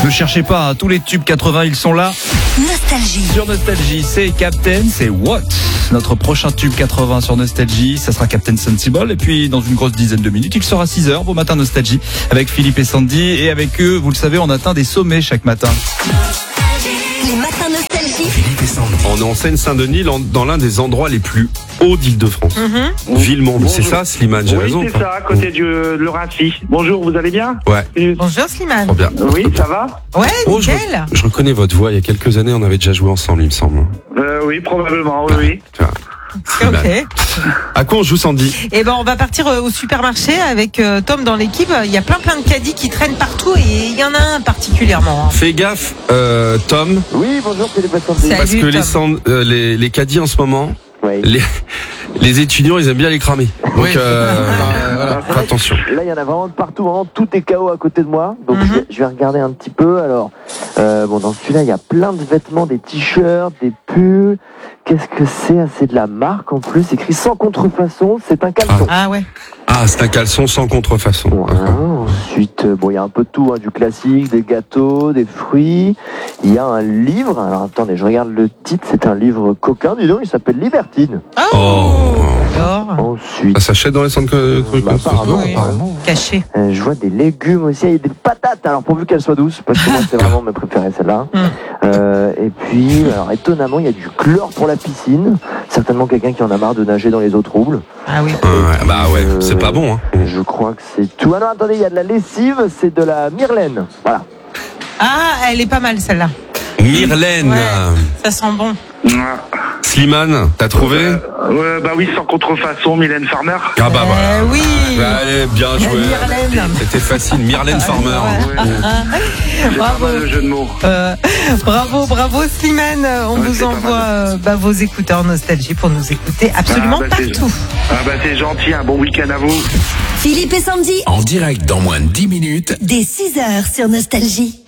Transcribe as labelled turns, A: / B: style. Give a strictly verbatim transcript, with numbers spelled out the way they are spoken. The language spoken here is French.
A: Ne cherchez pas, hein, tous les tubes quatre-vingts, ils sont là.
B: Nostalgie.
A: Sur Nostalgie, c'est Captain, c'est What? Notre prochain tube quatre-vingts sur Nostalgie, ça sera Captain Sensible. Et puis, dans une grosse dizaine de minutes, il sera six heures, vos matins Nostalgie, avec Philippe et Sandy. Et avec eux, vous le savez, on atteint des sommets chaque matin.
B: Les matins Nostalgie.
C: Philippe et Sandy. On est en Seine-Saint-Denis, dans l'un des endroits les plus hauts d'Île-de-France.
D: Mm-hmm.
C: Villemont, c'est ça, Slimane, j'ai
E: oui,
C: raison.
E: Oui, c'est ça, à côté du, de Laurency. Bonjour, vous allez bien?
C: Ouais.
D: Bonjour Slimane.
C: Trop bien.
E: Oui, ça va?
D: Ouais,
C: Oh, je,
D: nickel.
C: je reconnais votre voix, il y a quelques années, on avait déjà joué ensemble, il me semble.
E: euh, Oui, probablement, oui, oui.
C: Tu vois.
D: Ok.
C: À quoi on joue, Sandy?
D: Eh ben, on va partir au supermarché avec euh, Tom dans l'équipe. Il y a plein plein de caddies qui traînent partout et il y en a un particulièrement.
C: Fais gaffe, euh, Tom,
F: Oui, bonjour, Philippe et Sandy.
D: Salut,
C: parce que les,
D: Tom.
C: sand- euh, les, les caddies en ce moment,
F: Ouais.
C: les, les étudiants, ils aiment bien les cramer. Donc, euh, voilà,
F: C'est vrai
C: attention.
F: que Là, il y en a vraiment de partout, vraiment tout est K O à côté de moi. Donc,
D: Mhm.
F: je, vais, je vais regarder un petit peu. Alors, euh, bon, dans celui-là, il y a plein de vêtements, des t-shirts, des pulls. Qu'est-ce que c'est? C'est de la marque en plus, écrit sans contrefaçon. C'est un caleçon.
D: Ah ouais.
C: Ah, c'est un caleçon sans contrefaçon.
F: Voilà. Ensuite, euh, bon, il y a un peu de tout, hein, du classique, des gâteaux, des fruits. Il y a un livre. Alors, attendez, je regarde le titre. C'est un livre coquin. Dis donc, il s'appelle Libertine.
C: Oh.
D: D'accord.
F: Ensuite,
C: Ça s'achète dans les centres que- que-
F: bah, apparemment,
D: Oui.
F: apparemment.
D: Caché.
F: Euh, je vois des légumes aussi, il y a des patates, alors pourvu qu'elles soient douces, parce que moi c'est vraiment mes préférés celle-là.
D: Mm.
F: Euh, et puis, alors étonnamment, il y a du chlore pour la piscine, certainement quelqu'un qui en a marre de nager dans les eaux troubles.
D: Ah oui.
C: Ouais, bah ouais,
F: Euh,
C: c'est pas bon, hein.
F: Je crois que c'est tout. Ah non, attendez, il y a de la lessive, c'est de la Myrlaine. Voilà.
D: Ah, elle est pas mal celle-là.
C: Myrlaine.
D: Ouais. Ça sent bon.
C: Slimane, t'as trouvé?
E: Euh, ouais, bah oui, sans contrefaçon, Mylène Farmer.
C: Ah bah voilà.
D: Euh, oui.
C: Bah, allez, bien joué.
D: Myrlaine.
C: C'était facile, Myrlaine Farmer.
E: C'est pas
D: Bravo.
E: mal le jeu de mots.
D: Euh, bravo, bravo Slimane. On
E: Ouais,
D: vous
E: c'est pas
D: envoie
E: mal.
D: euh, bah, vos écouteurs Nostalgie pour nous écouter absolument
E: Ah, bah, c'est-
D: partout.
E: Ah bah c'est gentil, un bon week-end à vous.
B: Philippe et Sandy.
G: En direct dans moins de dix minutes.
B: Dès six heures sur Nostalgie.